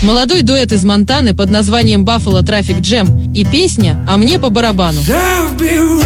Молодой дуэт из Монтаны под названием Buffalo Traffic Jam и песня «А мне по барабану». I've been